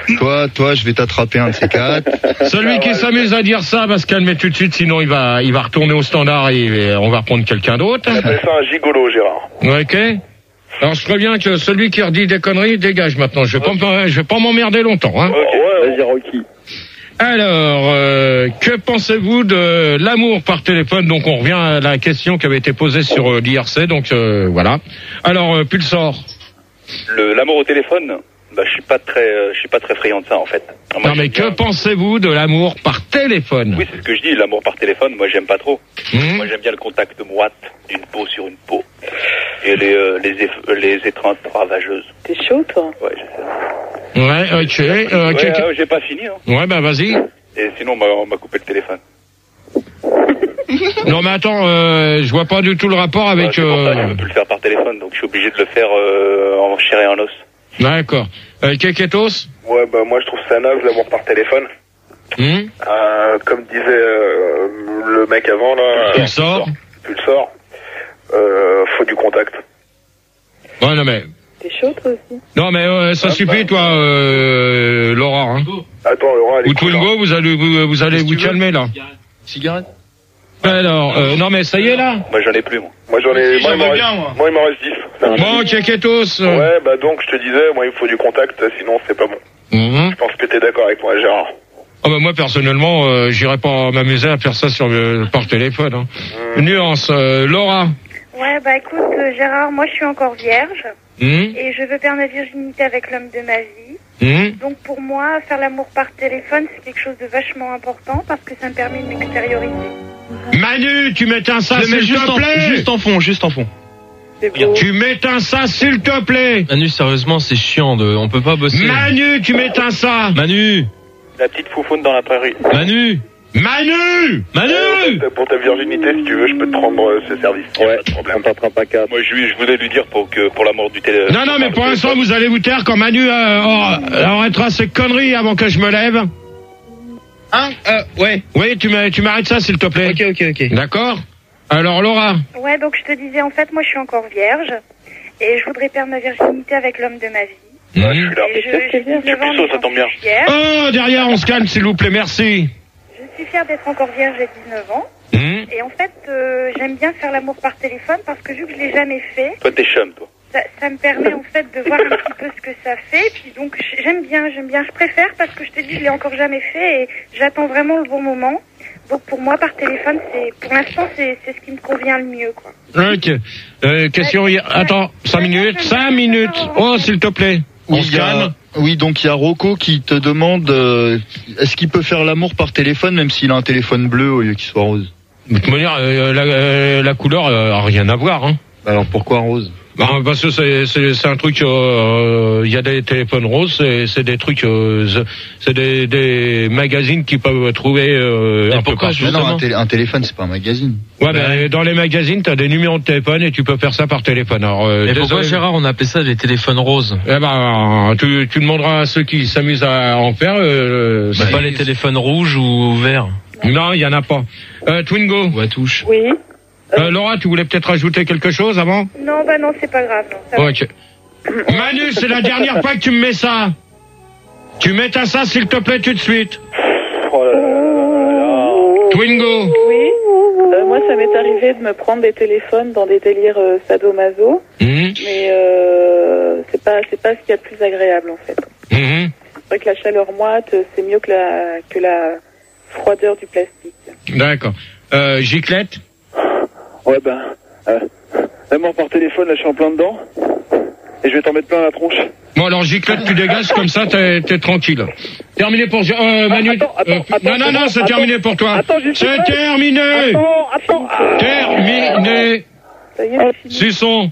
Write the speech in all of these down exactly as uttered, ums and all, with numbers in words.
Toi, toi, je vais t'attraper un de ces quatre. Celui qui s'amuse à dire ça va se calmer tout de suite, sinon il va, il va retourner au standard et on va reprendre quelqu'un d'autre. On appelle ça un gigolo, Gérard. Ok. Alors je préviens que celui qui redit des conneries dégage maintenant. Je vais pas, me- je vais pas m'emmerder longtemps. Hein. Ok, ouais, Vas-y, Rocky. Alors, euh, que pensez-vous de l'amour par téléphone? Donc on revient à la question qui avait été posée sur euh, l'I R C. Donc euh, voilà. Alors euh, Pulsar. Le, l'amour au téléphone, bah, je suis pas très, euh, je suis pas très friand de ça, en fait. Moi, Non mais j'aime que bien- pensez-vous de l'amour par téléphone? Oui, c'est ce que je dis, l'amour par téléphone, moi, j'aime pas trop. Mmh. Moi, j'aime bien le contact moite d'une peau sur une peau. Et les, euh, les, eff- les étreintes ravageuses. T'es chaud, toi? Ouais, je sais. Ouais, ok. Euh, Ouais, quel- euh, j'ai pas fini, hein. ouais, bah vas-y. Et sinon, on m'a, on m'a coupé le téléphone. Non mais attends, euh, je vois pas du tout le rapport Ouais, avec... c'est pour ça que je Euh... peux plus le faire par téléphone, donc je suis obligé de le faire euh, en chair et en os. D'accord. Euh, Keketos. Ouais, bah moi je trouve ça naze l'amour par téléphone. Hum Euh, comme disait euh, le mec avant, là. Tu le sors. Tu le sors. Euh, faut du contact. Ouais, non mais... T'es chaud, toi aussi? Non mais euh, ça suffit toi, euh, Laura. Hein. Attends, Laura, elle est Ou cool, hein. Twingo, vous allez vous, vous allez vous calmer là. Cigarette. Alors, euh, non mais ça y est là. Moi, j'en ai plus, moi. Moi j'en ai, Si, moi, il j'en m'en veux bien, reste, moi. moi il m'en reste dix. Bon, Keketos. euh, Ouais, bah donc je te disais, moi il me faut du contact, sinon c'est pas bon. mhm. Je pense que t'es d'accord avec moi, Gérard. Ah bah moi personnellement, euh, j'irais pas m'amuser à faire ça sur le, par téléphone. Hein. Mmh. Nuance, euh, Laura. Ouais, bah écoute, euh, Gérard, moi je suis encore vierge Hum, et je veux perdre ma virginité avec l'homme de ma vie. hum. Donc pour moi, faire l'amour par téléphone, c'est quelque chose de vachement important parce que ça me permet de m'extérioriser. Manu, tu m'éteins ça, Je le mets s'il juste te en, plaît. juste en fond, juste en fond. C'est beau. Tu m'éteins ça, s'il te plaît. Manu, sérieusement, c'est chiant de, on peut pas bosser. Manu, tu m'éteins ça. Manu, La petite foufoune dans la prairie. Manu, Manu. Manu. Euh, pour ta virginité, si tu veux, je peux te rendre euh, ce service. Y a Ouais, pas de problème. on t'attrape à quatre. Moi, je, lui- je voulais lui dire pour que, pour l'amour du téléphone. Non, non, mais pour l'instant, vous allez vous taire quand Manu euh, aura- arrêtera ses conneries avant que je me lève. Hein euh, Ouais. Oui, tu m'a- tu m'arrêtes ça, s'il te plaît. Ok, ok, ok. D'accord. Alors, Laura. Ouais, donc je te disais, en fait, moi je suis encore vierge et je voudrais perdre ma virginité avec l'homme de ma vie. Ouais, je suis là. Et je, j'ai dix-neuf ans, puceau, mais ça j'en tombe bien. suis fière. Oh, derrière, on se calme, s'il vous plaît, merci. Je suis fière d'être encore vierge, j'ai dix-neuf ans. Hum. Et en fait, euh, j'aime bien faire l'amour par téléphone parce que vu que je l'ai jamais fait, Toi, t'es chum, toi. ça, ça me permet en fait de voir un petit peu ce que ça fait. Puis donc j- j'aime bien, j'aime bien, je préfère parce que je te dis, je l'ai encore jamais fait et j'attends vraiment le bon moment. Donc pour moi, par téléphone, c'est pour l'instant, c'est, c'est ce qui me convient le mieux, quoi. Ok. Euh, question. y- Attends, cinq minutes. Cinq minutes. Oh, s'il te plaît. On Oui, se il y a- calme. oui, donc il y a Rocco qui te demande euh, est-ce qu'il peut faire l'amour par téléphone même s'il a un téléphone bleu au lieu qu'il soit rose. De toute manière, euh, la, euh, la couleur euh, a rien à voir. Hein. Alors pourquoi rose? Bah, parce que c'est, c'est, c'est un truc. Il euh, y a des téléphones roses, c'est, c'est des trucs. Euh, c'est des, des magazines qui peuvent trouver euh, Mais un peu pourquoi partout. Mais non, un, Justement. télé- un téléphone c'est pas un magazine. Ouais, ben dans les magazines, t'as des numéros de téléphone et tu peux faire ça par téléphone. Alors, euh, Mais pourquoi, désolé. Gérard, on a appelé ça des téléphones roses? Eh ben, tu, tu demanderas à ceux qui s'amusent à en faire. Euh, C'est c'est- pas les téléphones rouges ou verts? Non, il y en a pas. Euh, Twingo. Ou à touche? Oui. Euh, Laura, tu voulais peut-être ajouter quelque chose avant? Non, bah non, c'est pas grave, non. Ça va. Ok. Manu, c'est la dernière fois que tu me mets ça. Tu mets à ça, s'il te plaît, tout de suite. Oh là là là là. Twingo. Oui. Euh, moi, ça m'est arrivé de me prendre des téléphones dans des délires euh, sadomaso, Mhm. mais euh, c'est pas, c'est pas ce qu'il y a de plus agréable en fait. Mhm. C'est vrai que la chaleur moite, c'est mieux que la, que la froideur du plastique. D'accord. Euh, Giclette. Ouais, ben, euh, l'amour par téléphone, là je suis en plein dedans. Et je vais t'en mettre plein la tronche. Bon, alors Giclette, tu dégages comme ça, t'es, t'es tranquille. Terminé pour... Euh, Manu. attends, attends, euh, attends, non, non, non, c'est attends, terminé pour toi. attends, juste C'est une seconde. terminé. Attends, attends. Ah, Terminé. ça y est, c'est fini. Suçon.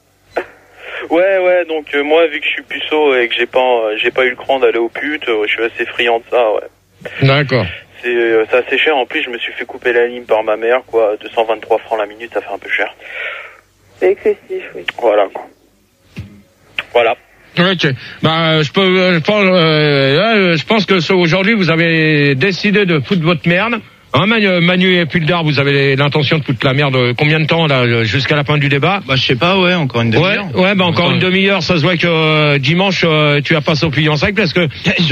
Ouais, ouais, donc euh, moi, vu que je suis puceau et que j'ai pas, euh, j'ai pas eu le cran d'aller aux putes, euh, je suis assez friand de ça, ouais. D'accord. C'est, euh, c'est assez cher. En plus, je me suis fait couper la ligne par ma mère, quoi. deux cent vingt-trois francs la minute, ça fait un peu cher. C'est excessif, oui. Voilà, quoi. Voilà. Ok. Bah, je peux, euh, je pense, euh, euh, je pense que ce- aujourd'hui vous avez décidé de foutre votre merde. Hein, Manu, Manu et Puldar, vous avez l'intention de foutre la merde combien de temps là, jusqu'à la fin du débat? Bah, je sais pas, ouais, encore une Ouais, demi-heure. ouais, bah encore une demi-heure. Ça se voit que euh, dimanche euh, tu as pas aux fiançailles parce que